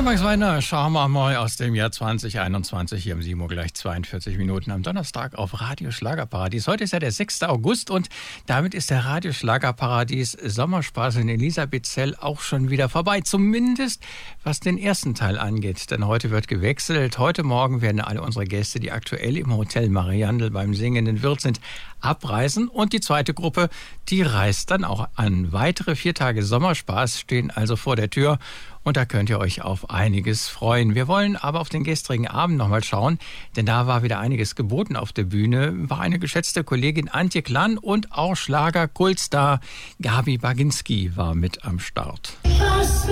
Max Weiner, schauen wir mal aus dem Jahr 2021 hier um 7 Uhr gleich 42 Minuten am Donnerstag auf Radio Schlagerparadies. Heute ist ja der 6. August und damit ist der Radio Schlagerparadies Sommerspaß in Elisabethzell auch schon wieder vorbei. Zumindest was den ersten Teil angeht, denn heute wird gewechselt. Heute Morgen werden alle unsere Gäste, die aktuell im Hotel Mariandel beim Singenden Wirt sind, abreisen und die zweite Gruppe, die reist dann auch an. Weitere 4 Tage Sommerspaß stehen also vor der Tür. Und da könnt ihr euch auf einiges freuen. Wir wollen aber auf den gestrigen Abend nochmal schauen, denn da war wieder einiges geboten auf der Bühne. War eine geschätzte Kollegin Antje Klann und auch Schlager-Kultstar Gabi Baginski war mit am Start.